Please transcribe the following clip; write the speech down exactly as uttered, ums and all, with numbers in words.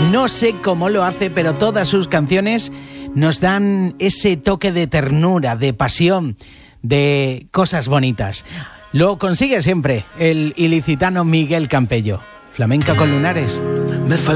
No sé cómo lo hace, pero todas sus canciones nos dan ese toque de ternura, de pasión, de cosas bonitas. Lo consigue siempre el ilicitano Miguel Campello. Flamenca con lunares. Me